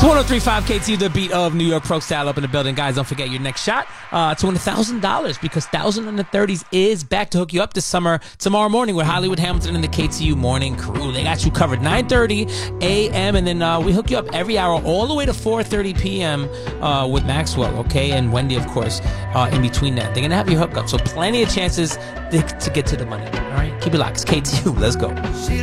1035 KT, the beat of New York Pro Style up in the building. Guys, don't forget your next shot to win $1,000 because 1,000 under 30s is back to hook you up this summer. Tomorrow morning with Hollywood Hamilton and the KTU Morning Crew. They got you covered 9:30 a.m. and then we hook you up every hour all the way to 4:30 p.m. With Maxwell, okay? And Wendy, of course, in between that. They're going to have you hook up. So plenty of chances to get to the money. All right? Keep it locked. It's KTU. Let's go.